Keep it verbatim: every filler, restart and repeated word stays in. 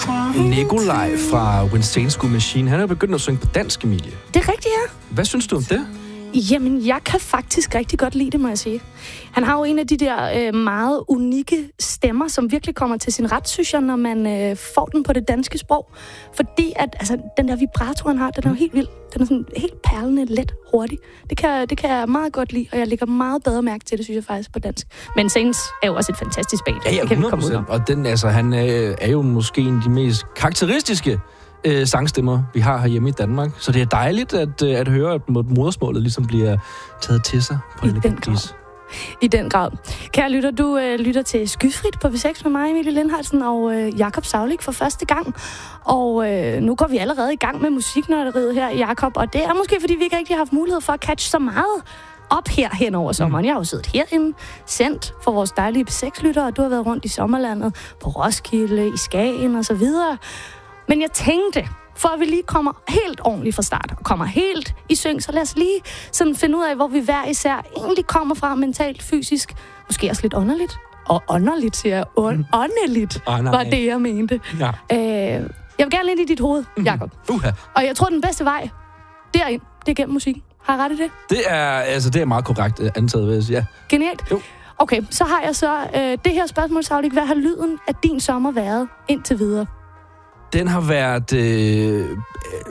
Nikolaj fra When Saints Go Machine, han er begyndt at synge på dansk, Emilie. Det er rigtigt, ja. Hvad synes du om det? Jamen, jeg kan faktisk rigtig godt lide det, må jeg sige. Han har jo en af de der øh, meget unikke stemmer, som virkelig kommer til sin ret, synes jeg, når man øh, får den på det danske sprog. Fordi at altså, den der vibrato, han har, den er jo helt vild. Den er sådan helt perlende, let, hurtig. Det kan, det kan jeg meget godt lide, og jeg lægger meget bedre mærke til det, synes jeg faktisk, på dansk. Men Saints er jo også et fantastisk band. Ja, ja, det kan vi komme ud om. Og den, altså, han øh, er jo måske en af de mest karakteristiske øh, sangstemmer, vi har herhjemme i Danmark. Så det er dejligt at, øh, at høre, at modersmålet ligesom bliver taget til sig på I en den grad. vis. I den grad. Kære lytter, du øh, lytter til Skyfrit på V seks med mig, Emilie Lindhartsen og øh, Jakob Saulik for første gang. Og øh, nu går vi allerede i gang med musiknørderiet her, Jakob. Og det er måske, fordi vi ikke rigtig har haft mulighed for at catche så meget op her hen over sommeren. Jeg har jo siddet herinde, sendt for vores dejlige V seks-lyttere, og du har været rundt i sommerlandet, på Roskilde, i Skagen og så videre. Men jeg tænkte, for at vi lige kommer helt ordentligt fra start, og kommer helt i sync, så lad os lige sådan finde ud af, hvor vi hver især egentlig kommer fra mentalt, fysisk, måske også lidt åndeligt. Og åndeligt, siger jeg. On- åndeligt Oh, var det, jeg mente. Ja. Øh, jeg vil gerne ind i dit hoved, Jakob. Uh-huh. Og jeg tror, den bedste vej derind, det er gennem musikken. Har jeg ret i det? Det er, altså, det er meget korrekt øh, antaget, vil jeg sige. Ja. Genialt. Jo. Okay, så har jeg så øh, det her spørgsmål, Saulik. Hvad har lyden af din sommer været indtil videre? Den har været øh,